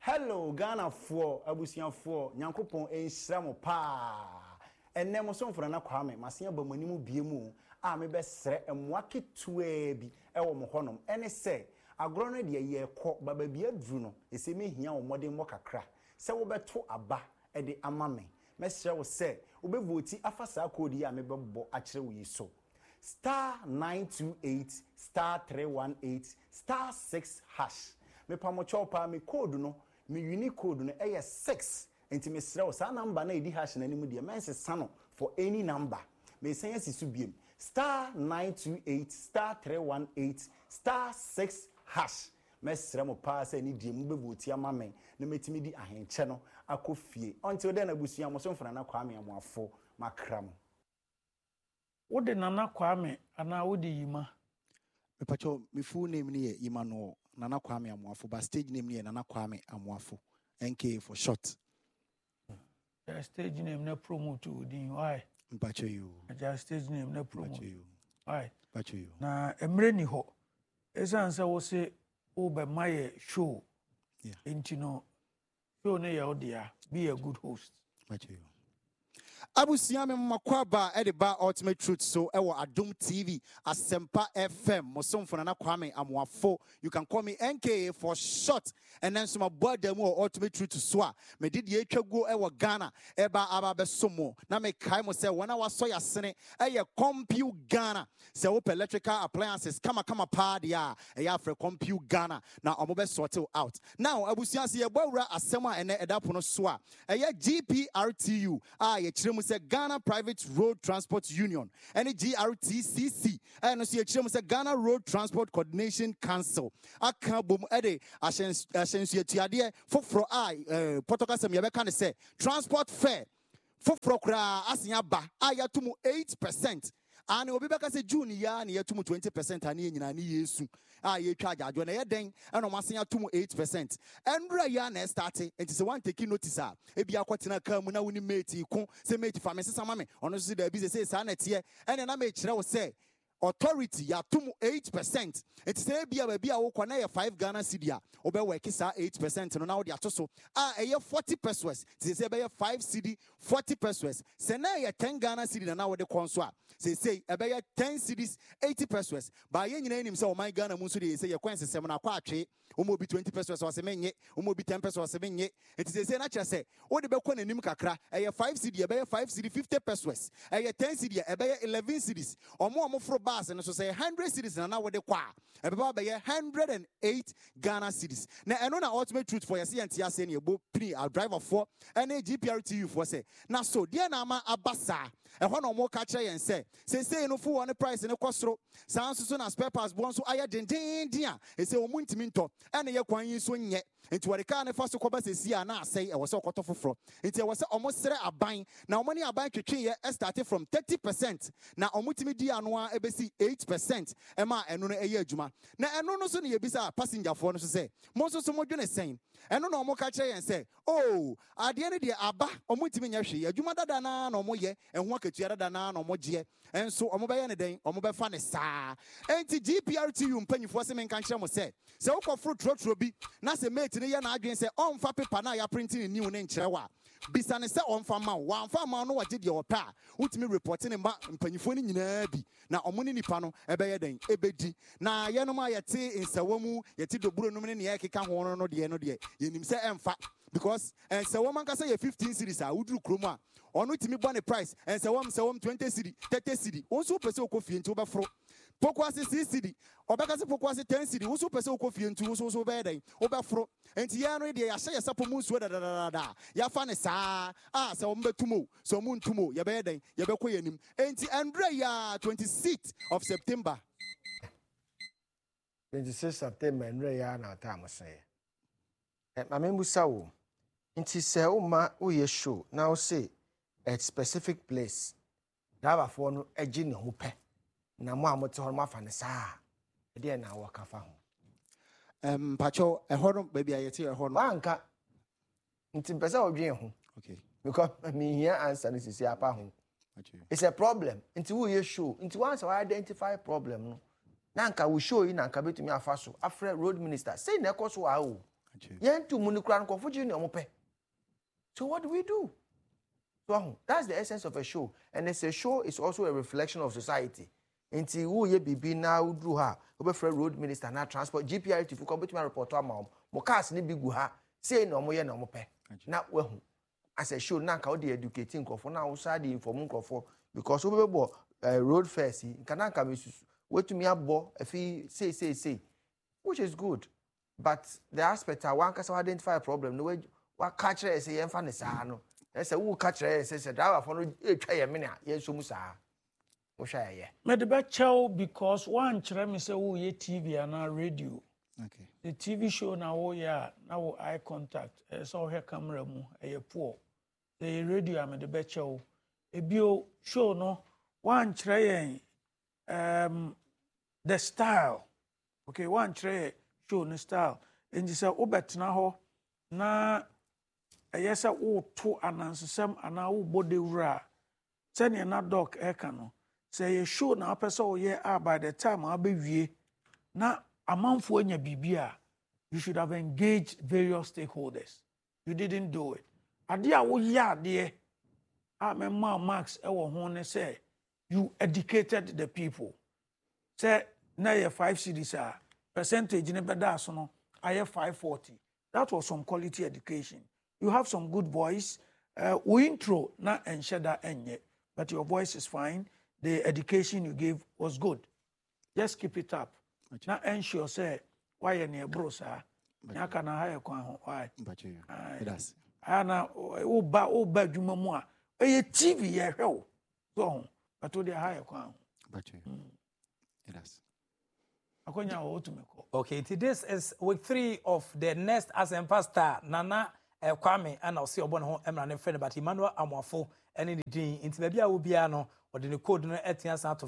Hello, Ghana for Abusian for Nyankopon Ensramo pa. And nemo son for na kwame, masia bamanimu biemu, a me besre emwake tuwe bi ewo mo honom. Ene se agro de ye kɔ baba bia duru no, ese me hia wo modern mo kakra. Se wo beto aba e de amame. Mesre wo se wo be voti afa sa kodi a me bebo akire wo yiso. Star 928 star 318 star 6 hash. Me pa mo chopa me code no. Me unique code no 6 enti me srɛ wo sa number na edi hash na nimu de mense sano for any number me sen asisu biem star 928 star 318 star 6 hash me srɛ mo pa sa ni die mu be vote ama men na metimi di ahenche no akofie until then abusua mo so mfana na kwa me amoafo makram wo de nana kwame ana wo de yima me pacho me full name ni yima no Nana Kwame Amuafo, but stage name ni Nana Kwame Amuafo. NK for short. The stage name na promote within why? Mpacho you. The stage name na promote you. Why? Mpacho you. Na emre ni ho. Esa ansa wo se wo be my show. Yeah. Intino show ne ya odia. Be a good host. Mpacho you. Abusiame makwaba ediba ultimate truth so ewo Adum TV Asempa FM mosomfo na Kwame Amuafo you can call me NK for short and then some boy demo ultimate truth so me did ye twago ewo Ghana eba aba besomo na me kai mo se wona waso ya sene eye compute Ghana se wo electrical appliances kama pa dia eye afre compute Ghana na omo be sort out now abusiase ye bawura asema ene edapo no so a eye GPRTU ye chiremu se Ghana Private Road Transport Union and GRTCC and so chiremu se Ghana Road Transport Coordination Council aka bom ede asensu atiade foforo potoka sem ye be kan se transport fare foforo kra asenya ba ayatumu 8%. And obi beka se June ya na yetum 20% ani nyina ni yesu ye charge adwo na ye den and o masen atum 8% endra ya na start enti se wan take notice e bia kwotena ka mu na woni mate ko se mate fa me sesa ma me ono so da bi se sa na tie ene na me kire wo se authority ya tum 8%. It say bia wo kwa na ye 5 Ghana cedi a obe work sa 8% no na wo de atoso ye 40 pesos say be 5 cedi 40 pesos se na ye 10 Ghana cedi na wo de konso a say be 10 cedis 80 pesos ba ye nyina nim se o man Ghana mu so de say ye kwan sesem na kwa atwe o mo bi 20 pesos o se menye o mo bi 10 pesos o se menye it say na kire se wo de be kwa nanim kakra ye 5 cedi be 5 cedi 50 pesos ye 10 cedi be 11 cedis o mo fro bas and so say 100 cities na na wode kwa ebeba be 108 Ghana cities na eno na ultimate truth for yesi antia say na ebo pri our driver for and GPRTU for say na so dia na ama abasa ehɔ na ɔmo ka kyerɛ yɛn sɛ say no fu one price ne kɔsoro saa nso so na spare parts bo nso ayɛ dendenden a ɛsɛ ɔmo ntimi ntɔ ɛna yɛ kwan yi so nyɛ nti wɔde kaa ne fa so kɔba sɛsi a na asɛe ɛwɔ sɛ ɔkɔtɔ foforɔ nti ɛwɔ sɛ ɔmo srɛ aban na ɔmo ne aban twetwe yɛ start from 30% na ɔmo timi di ano a ɛbɛsi 8% ɛma ɛno no ɛyɛ adwuma na ɛno no so ne yɛbisa passenger foɔ no so sɛ mo nso so mo dwene sɛn ɛno na ɔmo ka kyerɛ yɛn sɛ oh adeɛ ne deɛ aba ɔmo ntimi nyɛ hwee adwuma dada na ɔmo yɛ ɛho akatua dada na ɔmo gyeɛ ɛnso ɔmo bɛyɛ ne den ɔmo bɛfa ne saa ɛnti GPRTU mpanyinfoɔ sɛ menka kyerɛ mo sɛ wokɔforo trotro bi na sɛ mate ne yɛ na adwen sɛ ɔmfa paper na ya printing ne new ne nkyerɛ wa bisa ne sɛ ɔmfa ma wo amfa ma no wagye deɛ ɔpɛ a wotumi report ne ma mpanyinfoɔ ne nyinaa bi na ɔmo ne nipa no ɛbɛyɛ den ɛbɛdi na yɛnom a yɛte nsawa mu yɛte doburo nom ne ne yɛkeka ho no deɛ yɛnim sɛ ɛmfa because nsawa man ka sɛ yɛ 15 series a woduru krom a ɔno timi bɔ ne price nsawam 20 cedi 30 cedi wonso pɛ sɛ wokɔ fie nti wobɛforo pokwase 6 cedi ɔbɛka sɛ pokwase 10 cedi wonso pɛ sɛ wokɔ fie nti wonso bɛyɛ den wobɛforo enti yɛ no deɛ yɛahyɛ yɛ sapo mu nsuo dadadada yɛafa ne saa sɛ wɔn bɛtumo sɛ wɔn ntumo yɛbɛyɛ den yɛbɛkɔ yɛnim enti ɛndrɛ yɛ 26th of September 26 September ɛndrɛ yɛ na ata amosɛ mame musa wo nti sɛ wo ma wo yɛ show na wo say a specific place driver for no egi ne ho pɛ na mo amote ho mafa ne saa e de na wo ka fa ho pacho ehɔ no ba bia yɛte ehɔ no anka nti pesa odwen ho okay because me here answer this is apa ho it's a problem nti wo ye show nti once I identify problem no na anka wo show yi na anka betumi afa so afre road minister say na ekoso a o Yen to munikran nkofo ji ne omope. So what do we do? So that's the essence of a show. And as a show is also a reflection of society. Inti who ye bibi na udru ha, obefre road minister na transport GPR to fuko betuma report am mo cars ni bigu ha, say no mo ye na omope. Na wehu. As a show na ka o dey educating nkofo na wo sa dey inform nkofo because obebo road first kana nka mesusu wetumi abo afi say which is good. But the aspect I want to identify a problem no way what catch say yemfa ne saa no. Say who catch say driver for no etwa ye me na ye so mu saa. Wo hwa ye. Me de be chew because one chere me say wo ye TV and radio. Okay. The TV show na wo ya na wo eye contact. So here camera mu e poor. The radio am de be chew. Ebio show no one chere the style. Okay, one chere show no style. And you say obetna ho na eyesa wo to anansesem ana wo bode wura. Sene na doc eka no. Say you show na person ye by the time abewie na amanfo anya bibia, you should have engaged various stakeholders. You didn't do it. Ade a wo ya ade memma Max e wo ho ne say you educated the people. Say na ye 5 cedis percentage ne beda so no aye 540. That was some quality education. You have some good voice. We intro na ensheda enye, but your voice is fine. The education you gave was good. Just keep it up. Now ensure say why you near bro sir. Nya kana high kwan why. It does. Ana oba dwuma mu a e TV ye hwe so but o dey high kwan. It does. Akonya o to meko. Okay, this is week 3 of the next Asempa star Nana Kwame and I'll see obon ho emra ne friend but Emmanuel Amoafo ene ni din inti bia wo bia no or the code no etian